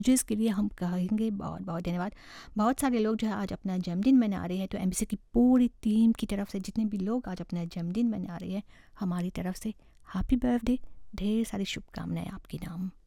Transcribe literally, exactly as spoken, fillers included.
जिसके लिए हम कहेंगे बहुत बहुत धन्यवाद। बहुत सारे लोग जो है आज अपना जन्मदिन मना रहे हैं, तो एमबीसी की पूरी टीम की तरफ से जितने भी लोग आज अपना जन्मदिन मना रहे हैं, हमारी तरफ से हैप्पी बर्थडे, ढेर सारी शुभकामनाएं आपके नाम।